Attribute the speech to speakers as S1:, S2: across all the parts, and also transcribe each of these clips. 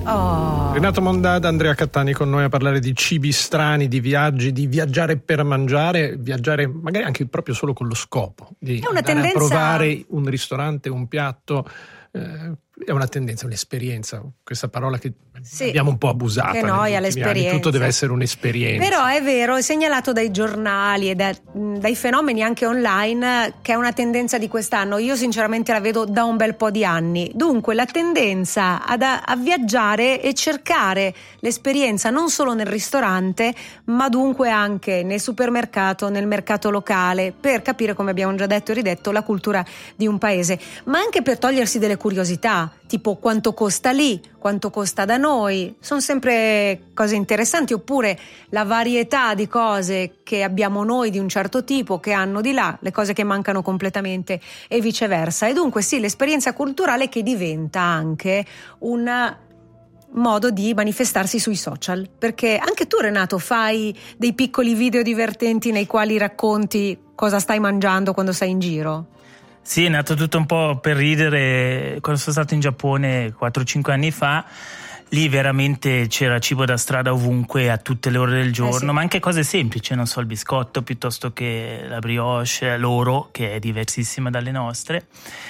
S1: Renato Mondada, Andrea Cattani con noi a parlare di cibi strani, di viaggi, di viaggiare per mangiare, viaggiare magari anche proprio solo con lo scopo di andare a provare un ristorante, un piatto. È una tendenza, un'esperienza, questa parola che abbiamo un po' abusata. Che noia l'esperienza. Tutto deve essere un'esperienza.
S2: Però è vero, è segnalato dai giornali e dai fenomeni anche online che è una tendenza di quest'anno. Io sinceramente la vedo da un bel po' di anni. Dunque la tendenza a viaggiare e cercare l'esperienza non solo nel ristorante, ma dunque anche nel supermercato, nel mercato locale, per capire, come abbiamo già detto e ridetto, la cultura di un paese, ma anche per togliersi delle curiosità, tipo quanto costa lì, quanto costa da noi. Sono sempre cose interessanti, oppure la varietà di cose che abbiamo noi di un certo tipo che hanno di là le cose che mancano completamente e viceversa. E dunque sì, l'esperienza culturale che diventa anche un modo di manifestarsi sui social, perché anche tu, Renato, fai dei piccoli video divertenti nei quali racconti cosa stai mangiando quando sei in giro.
S3: Sì, è nato tutto un po' per ridere. Quando sono stato in Giappone 4-5 anni fa, lì veramente c'era cibo da strada ovunque, a tutte le ore del giorno, sì. Ma anche cose semplici, non so, il biscotto piuttosto che la brioche, l'oro, che è diversissima dalle nostre.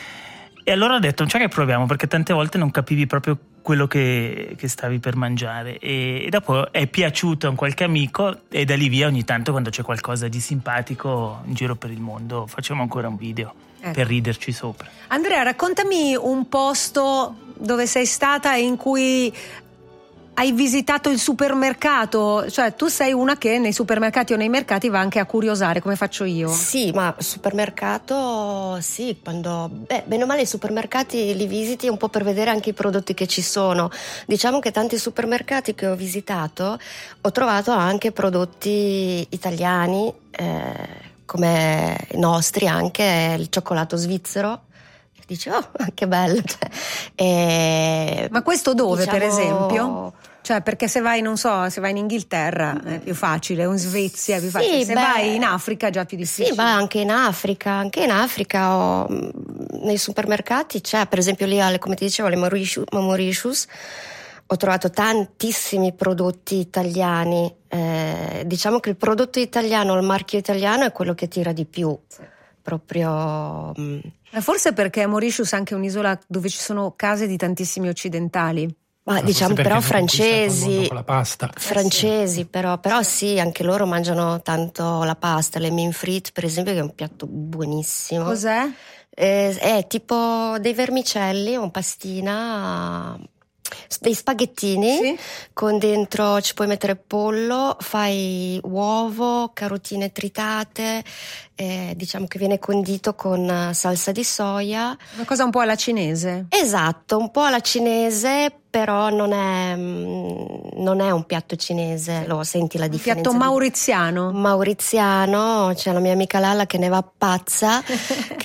S3: E allora ho detto, cioè che proviamo, perché tante volte non capivi proprio quello che stavi per mangiare, e dopo è piaciuto a un qualche amico, e da lì via ogni tanto, quando c'è qualcosa di simpatico in giro per il mondo, facciamo ancora un video per riderci sopra.
S2: Andrea, raccontami un posto dove sei stata e in cui hai visitato il supermercato. Cioè, tu sei una che nei supermercati o nei mercati va anche a curiosare, come faccio io.
S4: Sì, ma supermercato sì, quando bene o male i supermercati li visiti un po' per vedere anche i prodotti che ci sono. Diciamo che tanti supermercati che ho visitato ho trovato anche prodotti italiani, come i nostri, anche il cioccolato svizzero. Dici, oh, che bello.
S2: Ma questo dove, per esempio? Cioè, perché se vai, non so, se vai in Inghilterra è più facile, o in Svezia è più facile, se vai in Africa è già più difficile.
S4: Sì, va anche in Africa nei supermercati c'è, per esempio lì come ti dicevo, le Mauritius, ho trovato tantissimi prodotti italiani. Diciamo che il prodotto italiano, il marchio italiano è quello che tira di più. Proprio
S2: forse perché Mauritius è anche un'isola dove ci sono case di tantissimi occidentali.
S4: Ma diciamo però francesi,
S1: con la pasta.
S4: Francesi però sì, anche loro mangiano tanto la pasta, le mine frites per esempio, che è un piatto buonissimo.
S2: Cos'è?
S4: È tipo dei vermicelli, un pastina, dei spaghettini, sì. Con dentro ci puoi mettere pollo, fai uovo, carotine tritate, diciamo che viene condito con salsa di soia.
S2: Una cosa un po' alla cinese.
S4: Esatto, un po' alla cinese, però non è un piatto cinese, lo senti la differenza.
S2: Un piatto mauriziano.
S4: C'è la mia amica Lalla che ne va pazza